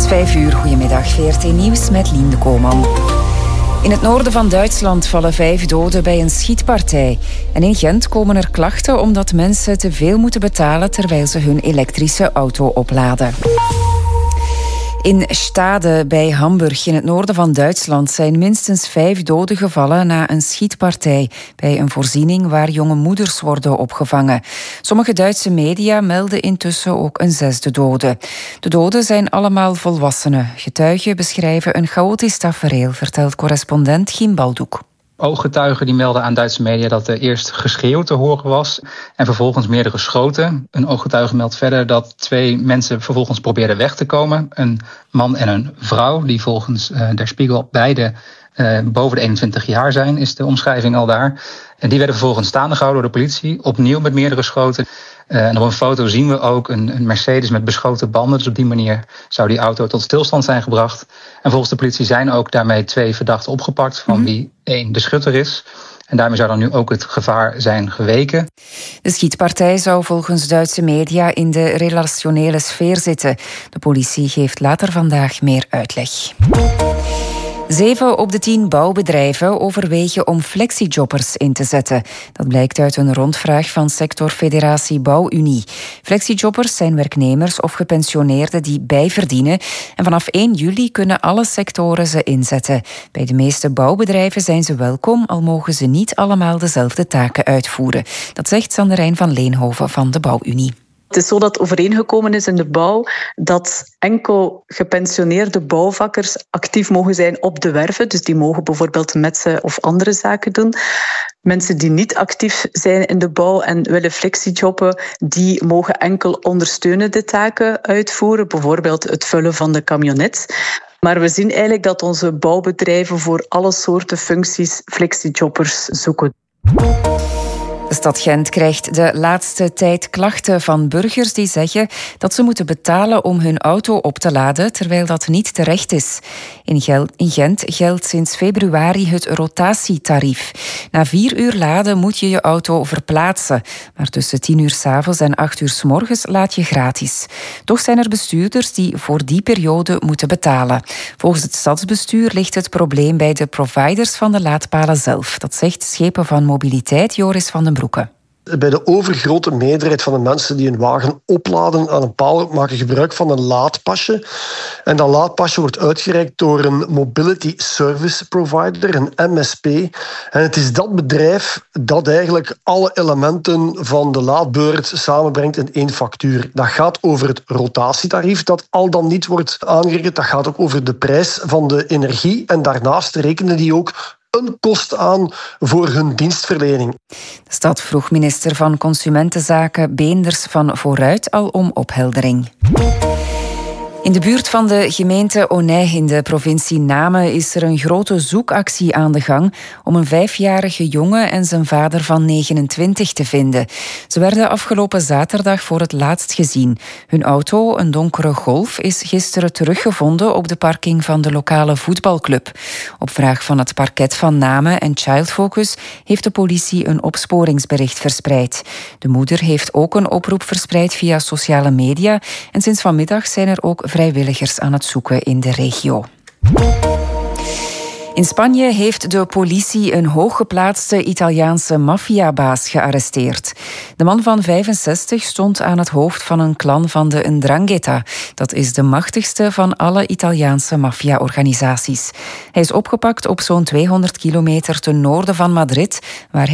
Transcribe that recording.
5 uur, goedemiddag. VRT Nieuws met Lien de Koolman. In het noorden van Duitsland vallen 5 doden bij een schietpartij. En in Gent komen er klachten omdat mensen te veel moeten betalen terwijl ze hun elektrische auto opladen. In Stade bij Hamburg, in het noorden van Duitsland, zijn minstens 5 doden gevallen na een schietpartij bij een voorziening waar jonge moeders worden opgevangen. Sommige Duitse media melden intussen ook een 6e dode. De doden zijn allemaal volwassenen. Getuigen beschrijven een chaotisch tafereel, vertelt correspondent Giem Baldoek. Ooggetuigen die melden aan Duitse media dat er eerst geschreeuw te horen was en vervolgens meerdere schoten. Een ooggetuige meldt verder dat 2 mensen vervolgens probeerden weg te komen. Een man en een vrouw die volgens Der Spiegel beide boven de 21 jaar zijn, is de omschrijving al daar. En die werden vervolgens staande gehouden door de politie, opnieuw met meerdere schoten. En op een foto zien we ook een Mercedes met beschoten banden. Dus op die manier zou die auto tot stilstand zijn gebracht. En volgens de politie zijn ook daarmee 2 verdachten opgepakt, van wie 1 de schutter is. En daarmee zou dan nu ook het gevaar zijn geweken. De schietpartij zou volgens Duitse media in de relationele sfeer zitten. De politie geeft later vandaag meer uitleg. 7 op de 10 bouwbedrijven overwegen om flexijobbers in te zetten. Dat blijkt uit een rondvraag van sectorfederatie Bouwunie. Flexijobbers zijn werknemers of gepensioneerden die bijverdienen. En vanaf 1 juli kunnen alle sectoren ze inzetten. Bij de meeste bouwbedrijven zijn ze welkom, al mogen ze niet allemaal dezelfde taken uitvoeren. Dat zegt Sanderijn van Leenhoven van de Bouwunie. Het is zo dat overeengekomen is in de bouw dat enkel gepensioneerde bouwvakkers actief mogen zijn op de werven. Dus die mogen bijvoorbeeld metsen of andere zaken doen. Mensen die niet actief zijn in de bouw en willen flexijobben, die mogen enkel ondersteunende taken uitvoeren. Bijvoorbeeld het vullen van de camionet. Maar we zien eigenlijk dat onze bouwbedrijven voor alle soorten functies flexijobbers zoeken. De stad Gent krijgt de laatste tijd klachten van burgers die zeggen dat ze moeten betalen om hun auto op te laden, terwijl dat niet terecht is. In Gent geldt sinds februari het rotatietarief. Na 4 uur laden moet je je auto verplaatsen. Maar tussen 10 uur 's avonds en 8 uur 's morgens laad je gratis. Toch zijn er bestuurders die voor die periode moeten betalen. Volgens het stadsbestuur ligt het probleem bij de providers van de laadpalen zelf. Dat zegt Schepen van Mobiliteit Joris van den Broeke. Bij de overgrote meerderheid van de mensen die hun wagen opladen aan een paal maken gebruik van een laadpasje. En dat laadpasje wordt uitgereikt door een Mobility Service Provider, een MSP. En het is dat bedrijf dat eigenlijk alle elementen van de laadbeurt samenbrengt in 1 factuur. Dat gaat over het rotatietarief dat al dan niet wordt aangerekend. Dat gaat ook over de prijs van de energie. En daarnaast rekenen die ook een kost aan voor hun dienstverlening. De stad vroeg minister van Consumentenzaken Beenders van Vooruit al om opheldering. In de buurt van de gemeente Onij in de provincie Namen is er een grote zoekactie aan de gang om een 5-jarige jongen en zijn vader van 29 te vinden. Ze werden afgelopen zaterdag voor het laatst gezien. Hun auto, een donkere Golf, is gisteren teruggevonden op de parking van de lokale voetbalclub. Op vraag van het parket van Namen en Child Focus heeft de politie een opsporingsbericht verspreid. De moeder heeft ook een oproep verspreid via sociale media en sinds vanmiddag zijn er ook vrijwilligers aan het zoeken in de regio. In Spanje heeft de politie een hooggeplaatste Italiaanse maffiabaas gearresteerd. De man van 65 stond aan het hoofd van een clan van de 'Ndrangheta. Dat is de machtigste van alle Italiaanse maffia-organisaties. Hij is opgepakt op zo'n 200 kilometer ten noorden van Madrid, waar